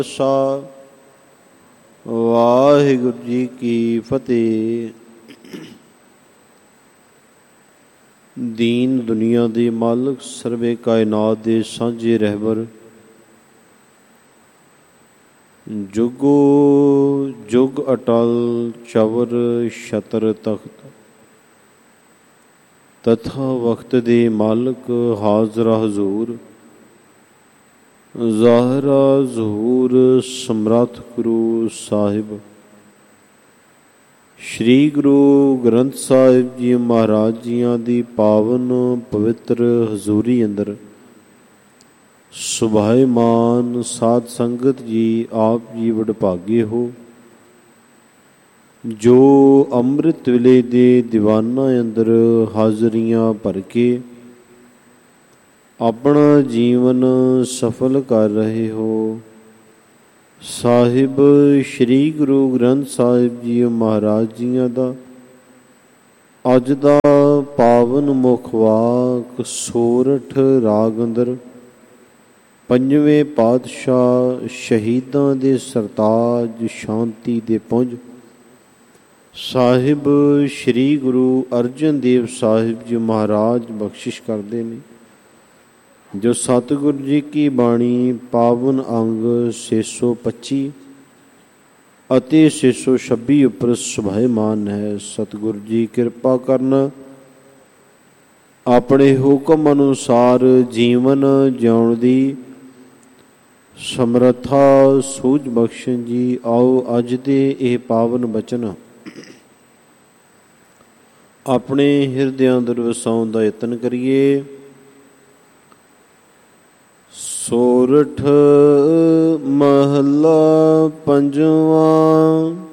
ਖਾਲਸਾ ਵਾਹਿਗੁਰੂ ਜੀ ਕੀ ਫਤਿਹ। ਦੀਨ ਦੁਨੀਆ ਦੇ ਮਾਲਕ, ਸਰਵੇ ਕਾਇਨਾਤ ਦੇ ਸਾਂਝੇ ਰਹਿਬਰ, ਜੁਗੋ ਜੁਗ ਅਟਲ ਚਵਰ ਛਤਰ ਤਖਤ, ਤਥਾ ਵਕਤ ਦੇ ਮਾਲਕ, ਹਾਜ਼ਰਾ ਹਜ਼ੂਰ, ਜ਼ਾਹਿਰਾ ਜ਼ਹੂਰ, ਸਮਰੱਥ ਗੁਰੂ ਸਾਹਿਬ ਸ਼੍ਰੀ ਗੁਰੂ ਗ੍ਰੰਥ ਸਾਹਿਬ ਜੀ ਮਹਾਰਾਜ ਜੀਆਂ ਦੀ ਪਾਵਨ ਪਵਿੱਤਰ ਹਜ਼ੂਰੀ ਅੰਦਰ ਸੁਭਾਏਮਾਨ ਸਾਧ ਸੰਗਤ ਜੀ, ਆਪ ਜੀ ਵਡਭਾਗੇ ਹੋ ਜੋ ਅੰਮ੍ਰਿਤ ਵੇਲੇ ਦੇ ਦੀਵਾਨਾਂ ਅੰਦਰ ਹਾਜ਼ਰੀਆਂ ਭਰ ਕੇ ਆਪਣਾ ਜੀਵਨ ਸਫਲ ਕਰ ਰਹੇ ਹੋ। ਸਾਹਿਬ ਸ਼੍ਰੀ ਗੁਰੂ ਗ੍ਰੰਥ ਸਾਹਿਬ ਜੀ ਮਹਾਰਾਜ ਜੀਆਂ ਦਾ ਅੱਜ ਦਾ ਪਾਵਨ ਮੁੱਖ ਵਾਕ ਸੋਰਠ ਰਾਗ ਅੰਦਰ ਪੰਜਵੇਂ ਪਾਤਸ਼ਾਹ ਸ਼ਹੀਦਾਂ ਦੇ ਸਰਤਾਜ ਸ਼ਾਂਤੀ ਦੇ ਪੁੰਜ ਸਾਹਿਬ ਸ਼੍ਰੀ ਗੁਰੂ ਅਰਜਨ ਦੇਵ ਸਾਹਿਬ ਜੀ ਮਹਾਰਾਜ ਬਖਸ਼ਿਸ਼ ਕਰਦੇ ਨੇ, ਜੋ ਸਤਿਗੁਰੂ ਜੀ ਕੀ ਬਾਣੀ ਪਾਵਨ ਅੰਗ 625 ਅਤੇ 626 ਉੱਪਰ ਸੁਭਾਏਮਾਨ ਹੈ। ਸਤਿਗੁਰੂ ਜੀ ਕਿਰਪਾ ਕਰਨ, ਆਪਣੇ ਹੁਕਮ ਅਨੁਸਾਰ ਜੀਵਨ ਜਿਉਣ ਦੀ ਸਮਰੱਥਾ ਸੂਝ ਬਖਸ਼ਣ ਜੀ। ਆਓ ਅੱਜ ਦੇ ਇਹ ਪਾਵਨ ਬਚਨ ਆਪਣੇ ਹਿਰਦਿਆਂ ਅੰਦਰ ਵਸਾਉਣ ਦਾ ਯਤਨ ਕਰੀਏ। ਸੋਰਠ ਮਹੱਲਾ ਪੰਜਵਾਂ।